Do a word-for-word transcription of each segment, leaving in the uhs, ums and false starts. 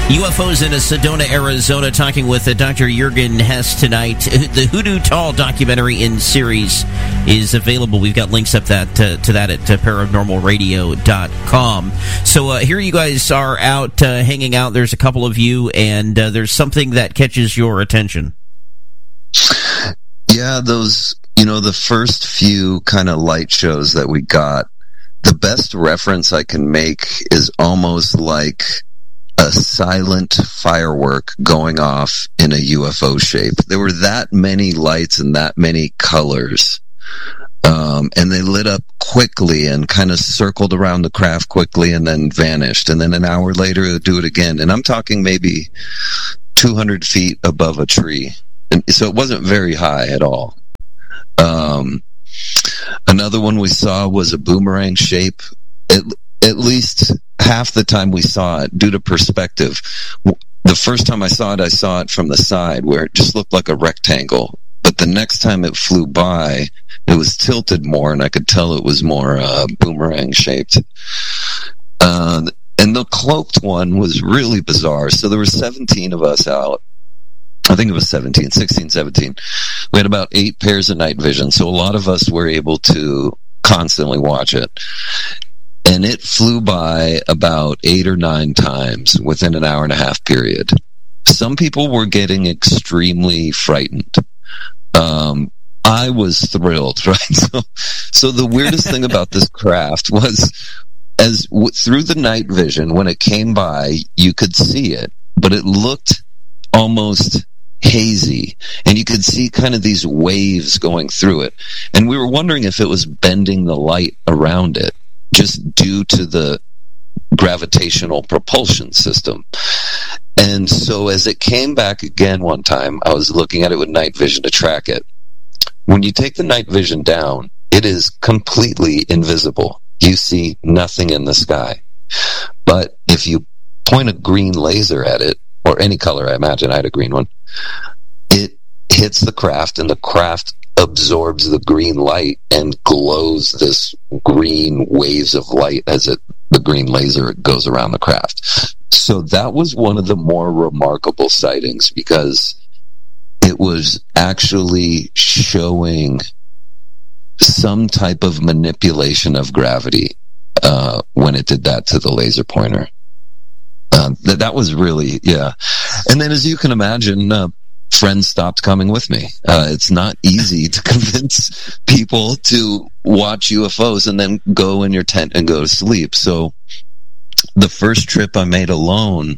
U F Os in Sedona, Arizona, talking with uh, Doctor Jürgen Hess tonight. The Hoodoo Tall documentary in series is available. We've got links up that uh, to that at uh, paranormal radio dot com. So uh, here you guys are out uh, hanging out. There's a couple of you, and uh, there's something that catches your attention. Yeah, those, you know, the first few kind of light shows that we got, the best reference I can make is almost like a silent firework going off in a U F O shape. There were that many lights and that many colors. Um, and they lit up quickly and kind of circled around the craft quickly and then vanished. And then an hour later, it would do it again. And I'm talking maybe two hundred feet above a tree. And so it wasn't very high at all. Um, another one we saw was a boomerang shape. It, at least half the time we saw it, due to perspective, the first time I saw it, I saw it from the side where it just looked like a rectangle. But the next time it flew by, it was tilted more, and I could tell it was more uh, boomerang shaped. Uh, and the cloaked one was really bizarre. So there were seventeen of us out. I think it was seventeen, sixteen, seventeen. We had about eight pairs of night vision, so a lot of us were able to constantly watch it. And it flew by about eight or nine times within an hour and a half period. Some people were getting extremely frightened. Um, I was thrilled, right? So, so the weirdest thing about this craft was, as w- through the night vision, when it came by, you could see it, but it looked almost hazy, and you could see kind of these waves going through it. And we were wondering if it was bending the light around it, just due to the gravitational propulsion system. And so as it came back again one time, I was looking at it with night vision to track it. When you take the night vision down, it is completely invisible. You see nothing in the sky. But if you point a green laser at it, or any color, I imagine I had a green one, it hits the craft, and the craft absorbs the green light and glows this green waves of light as it the green laser goes around the craft. So that was one of the more remarkable sightings, because it was actually showing some type of manipulation of gravity uh, when it did that to the laser pointer. Uh, that, that was really, yeah. And then, as you can imagine, uh, friends stopped coming with me. Uh, it's not easy to convince people to watch U F Os and then go in your tent and go to sleep. So the first trip I made alone,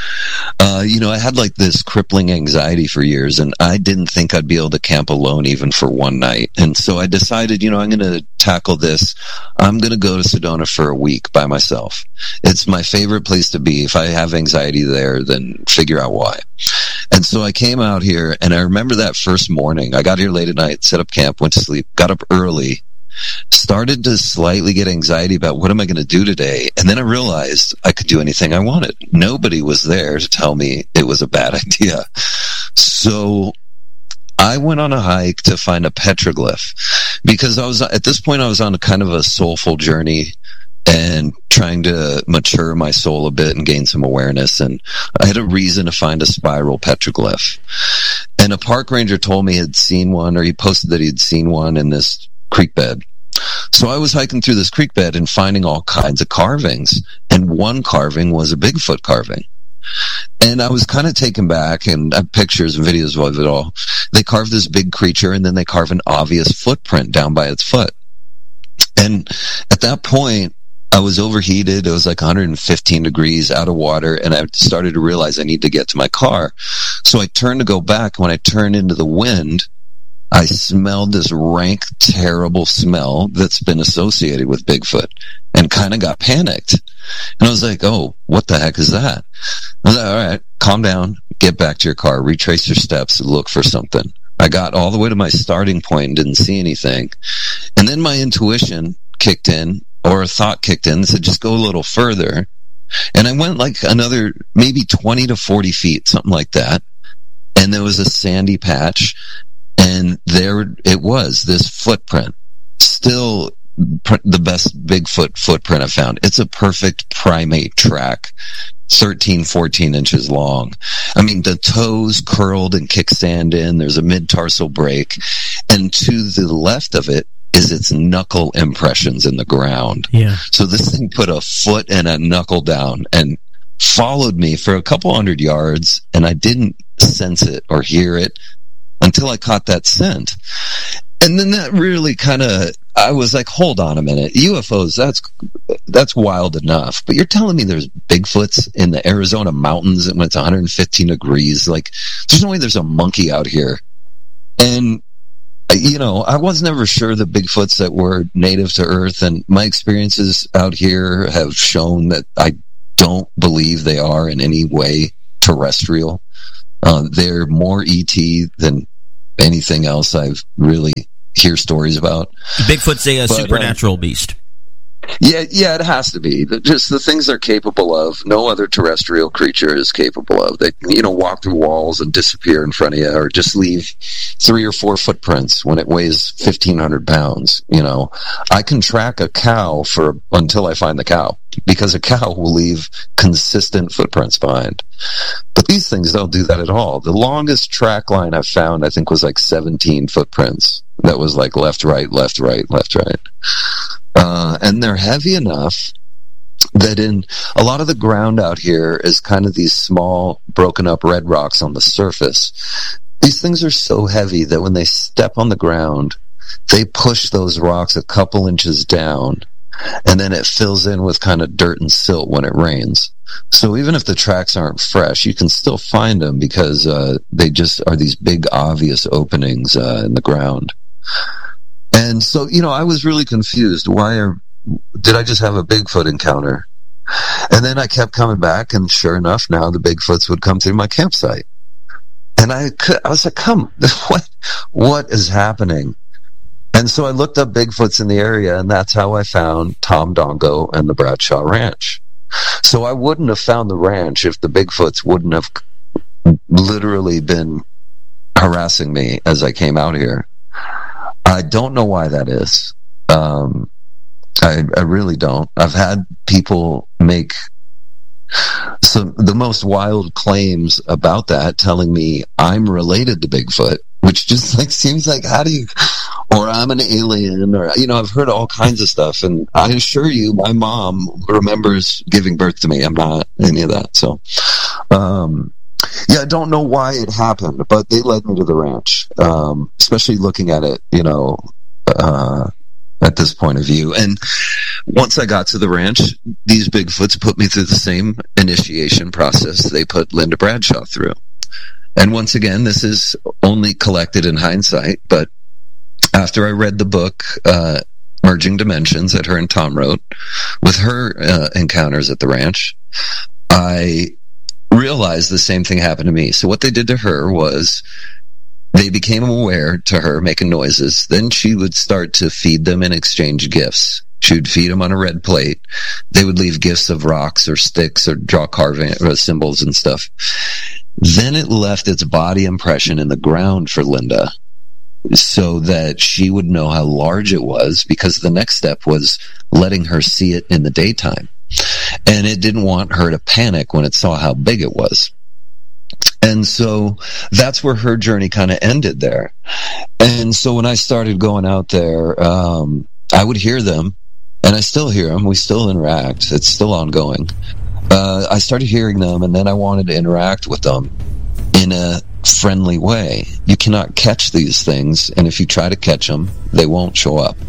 uh, you know, I had like this crippling anxiety for years, and I didn't think I'd be able to camp alone even for one night. And so I decided, you know, I'm going to tackle this. I'm going to go to Sedona for a week by myself. It's my favorite place to be. If I have anxiety there, then figure out why. And so I came out here, and I remember that first morning. I got here late at night, set up camp, went to sleep, got up early, started to slightly get anxiety about what am I going to do today. And then I realized I could do anything I wanted. Nobody was there to tell me it was a bad idea. So I went on a hike to find a petroglyph, because I was, at this point, I was on a kind of a soulful journey and trying to mature my soul a bit and gain some awareness. And I had a reason to find a spiral petroglyph. And a park ranger told me he'd seen one, or he posted that he'd seen one in this creek bed. So I was hiking through this creek bed and finding all kinds of carvings, and one carving was a Bigfoot carving. And I was kind of taken back, and I have pictures and videos of it all. They carved this big creature, and then they carved an obvious footprint down by its foot. And at that point, I was overheated. It was like one hundred fifteen degrees, out of water, and I started to realize I need to get to my car. So I turned to go back. When I turned into the wind, I smelled this rank, terrible smell that's been associated with Bigfoot, and kind of got panicked. And I was like, oh, what the heck is that? I was like, all right, calm down, get back to your car, retrace your steps, look for something. I got all the way to my starting point and didn't see anything. And then my intuition kicked in, or a thought kicked in, and said, just go a little further. And I went like another maybe twenty to forty feet, something like that. And there was a sandy patch. And there it was, this footprint, still pr- the best Bigfoot footprint I've found. It's a perfect primate track. thirteen, fourteen inches long. I mean, the toes curled and kickstand in. There's a mid-tarsal break. And to the left of it is its knuckle impressions in the ground. Yeah. So this thing put a foot and a knuckle down and followed me for a couple hundred yards, and I didn't sense it or hear it until I caught that scent. And then that really kind of, I was like, hold on a minute. U F Os, that's that's wild enough. But you're telling me there's Bigfoots in the Arizona mountains when it's one hundred fifteen degrees? Like, there's no way there's a monkey out here. And, you know, I was never sure the Bigfoots that were native to Earth, and my experiences out here have shown that I don't believe they are in any way terrestrial. Uh, they're more E T than anything else I've really hear stories about. Bigfoot's a, a but, supernatural um, beast. Yeah, yeah, it has to be. Just the things they're capable of, no other terrestrial creature is capable of. They, you know, walk through walls and disappear in front of you, or just leave three or four footprints when it weighs fifteen hundred pounds. You know, I can track a cow for until I find the cow, because a cow will leave consistent footprints behind. But these things don't do that at all. The longest track line I've found, I think, was like seventeen footprints. That was like left, right, left, right, left, right. Uh, and they're heavy enough that in a lot of the ground out here is kind of these small, broken up red rocks on the surface. These things are so heavy that when they step on the ground, they push those rocks a couple inches down, and then it fills in with kind of dirt and silt when it rains. So even if the tracks aren't fresh, you can still find them because uh, they just are these big, obvious openings uh, in the ground. And so, you know, I was really confused. Why are, did I just have a Bigfoot encounter? And then I kept coming back, and sure enough, now the Bigfoots would come through my campsite. And I could, I was like, come, what, what is happening? And so I looked up Bigfoots in the area, and that's how I found Tom Dongo and the Bradshaw Ranch. So I wouldn't have found the ranch if the Bigfoots wouldn't have literally been harassing me as I came out here. I don't know why that is. Um, I, I really don't. I've had people make some the most wild claims about that, telling me I'm related to Bigfoot, which just like seems like, how do you, or I'm an alien, or, you know, I've heard all kinds of stuff, and I assure you, my mom remembers giving birth to me. I'm not any of that. So, um, yeah, I don't know why it happened, but they led me to the ranch, um, especially looking at it, you know, uh, at this point of view. And once I got to the ranch, these Bigfoots put me through the same initiation process they put Linda Bradshaw through. And once again, this is only collected in hindsight, but after I read the book, uh, Merging Dimensions, that her and Tom wrote, with her uh, encounters at the ranch, I realized the same thing happened to me. So what they did to her was they became aware to her making noises. Then she would start to feed them and exchange gifts. She would feed them on a red plate. They would leave gifts of rocks or sticks or draw carving or symbols and stuff. Then it left its body impression in the ground for Linda so that she would know how large it was, because the next step was letting her see it in the daytime. And it didn't want her to panic when it saw how big it was. And so that's where her journey kind of ended there. And so when I started going out there, um, I would hear them, and I still hear them. We still interact. It's still ongoing. Uh, I started hearing them, and then I wanted to interact with them in a friendly way. You cannot catch these things, and if you try to catch them, they won't show up.